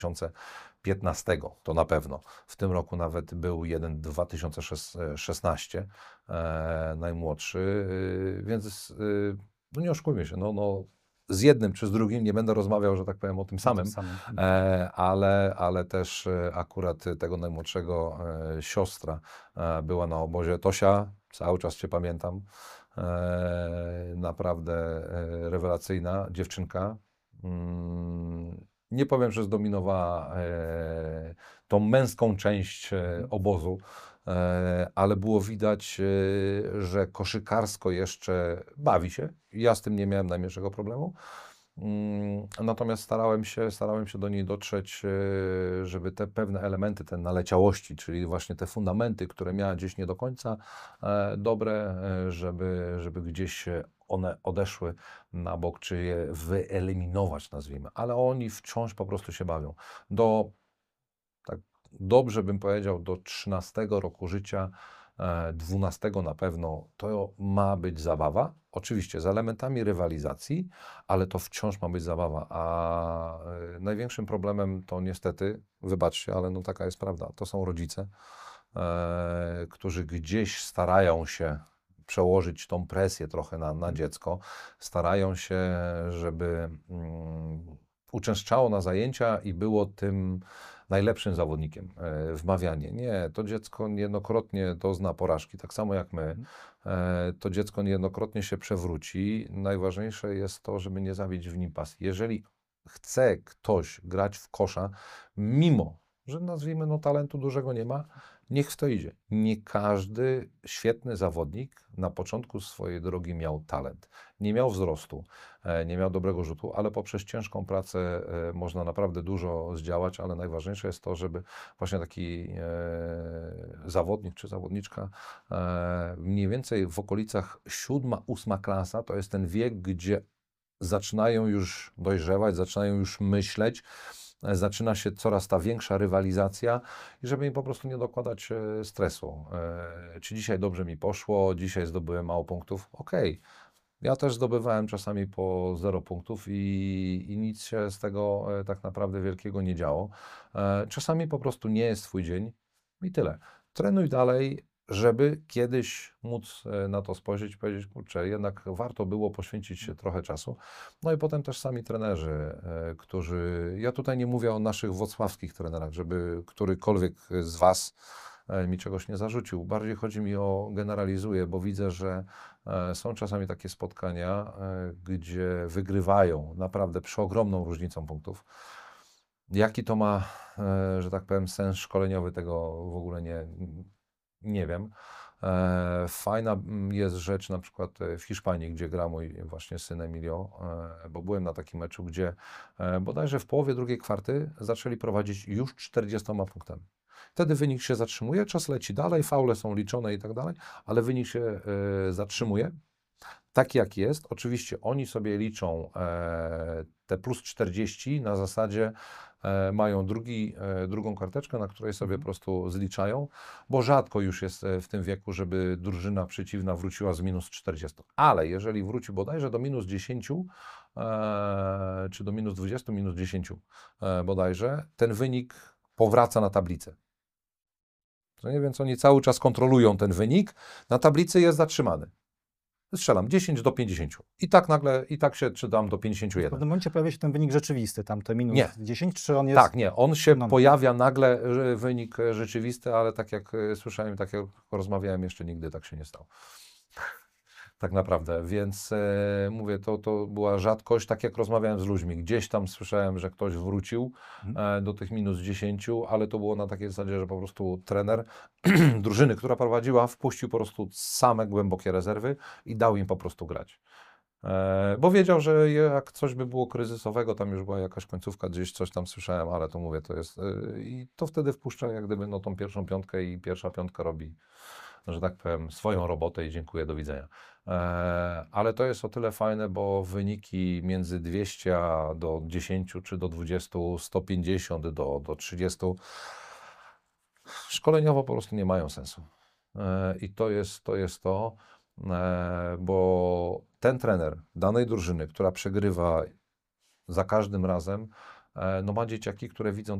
2015, to na pewno. W tym roku nawet był jeden 2016, najmłodszy, więc no nie oszukujmy się, no, z jednym czy z drugim nie będę rozmawiał, że tak powiem, o tym samym, ale też akurat tego najmłodszego siostra była na obozie. Tosia, cały czas Cię pamiętam, naprawdę rewelacyjna dziewczynka. Nie powiem, że zdominowała tą męską część obozu, ale było widać, że koszykarsko jeszcze bawi się. Ja z tym nie miałem najmniejszego problemu. Natomiast starałem się do niej dotrzeć, żeby te pewne elementy, te naleciałości, czyli właśnie te fundamenty, które miała gdzieś nie do końca dobre, żeby gdzieś one odeszły na bok, czy je wyeliminować, nazwijmy. Ale oni wciąż po prostu się bawią. Tak dobrze bym powiedział, do 13 roku życia, 12 na pewno, to ma być zabawa. Oczywiście z elementami rywalizacji, ale to wciąż ma być zabawa. A największym problemem to niestety, wybaczcie, ale no taka jest prawda, to są rodzice, którzy gdzieś starają się przełożyć tą presję trochę na dziecko, starają się, żeby uczęszczało na zajęcia i było tym najlepszym zawodnikiem. Wmawianie. Nie, to dziecko niejednokrotnie dozna porażki, tak samo jak my. To dziecko niejednokrotnie się przewróci. Najważniejsze jest to, żeby nie zawieść w nim pasji. Jeżeli chce ktoś grać w kosza, mimo że nazwijmy, no talentu dużego nie ma, niech w to idzie. Nie każdy świetny zawodnik na początku swojej drogi miał talent. Nie miał wzrostu, nie miał dobrego rzutu, ale poprzez ciężką pracę można naprawdę dużo zdziałać, ale najważniejsze jest to, żeby właśnie taki zawodnik czy zawodniczka mniej więcej w okolicach 7., 8. klasa to jest ten wiek, gdzie zaczynają już dojrzewać, zaczynają już myśleć, zaczyna się coraz ta większa rywalizacja i żeby im po prostu nie dokładać stresu. Czy dzisiaj dobrze mi poszło, dzisiaj zdobyłem mało punktów? Okej. Ja też zdobywałem czasami po 0 punktów i nic się z tego tak naprawdę wielkiego nie działo. Czasami po prostu nie jest twój dzień i tyle. Trenuj dalej, żeby kiedyś móc na to spojrzeć i powiedzieć, kurczę, jednak warto było poświęcić się trochę czasu. No i potem też sami trenerzy, którzy, ja tutaj nie mówię o naszych wrocławskich trenerach, żeby którykolwiek z Was mi czegoś nie zarzucił. Bardziej chodzi mi o, generalizuję, bo widzę, że są czasami takie spotkania, gdzie wygrywają naprawdę przeogromną różnicą punktów. Jaki to ma, że tak powiem, sens szkoleniowy, tego w ogóle nie wiem. Fajna jest rzecz na przykład w Hiszpanii, gdzie gra mój właśnie syn Emilio, bo byłem na takim meczu, gdzie bodajże w połowie drugiej kwarty zaczęli prowadzić już 40 punktami. Wtedy wynik się zatrzymuje, czas leci dalej, faule są liczone i tak dalej, ale wynik się zatrzymuje. Tak jak jest, oczywiście oni sobie liczą te plus 40 na zasadzie mają drugą karteczkę, na której sobie po prostu zliczają, bo rzadko już jest w tym wieku, żeby drużyna przeciwna wróciła z minus 40. Ale jeżeli wróci bodajże do minus 10, czy do minus 20, minus 10 bodajże, ten wynik powraca na tablicę. To nie, więc oni cały czas kontrolują ten wynik, na tablicy jest zatrzymany. Strzelam 10 do 50. I tak nagle, i tak się czytam do 51. W pewnym momencie pojawia się ten wynik rzeczywisty, tam te minus Nie. 10, czy on jest... Tak, nie, on się pojawia nagle, wynik rzeczywisty, ale tak jak słyszałem, tak jak rozmawiałem, jeszcze nigdy tak się nie stało. Tak naprawdę, więc mówię, to była rzadkość, tak jak rozmawiałem z ludźmi. Gdzieś tam słyszałem, że ktoś wrócił do tych minus 10, ale to było na takiej zasadzie, że po prostu trener drużyny, która prowadziła, wpuścił po prostu same głębokie rezerwy i dał im po prostu grać. Bo wiedział, że jak coś by było kryzysowego, tam już była jakaś końcówka, gdzieś coś tam słyszałem, ale to mówię, to jest... I to wtedy wpuszcza jak gdyby no, tą pierwszą piątkę i pierwsza piątka robi, że tak powiem, swoją robotę i dziękuję, do widzenia. Ale to jest o tyle fajne, bo wyniki między 200 a do 10 czy do 20, 150 do 30 szkoleniowo po prostu nie mają sensu. I to jest to, bo ten trener danej drużyny, która przegrywa za każdym razem, no ma dzieciaki, które widzą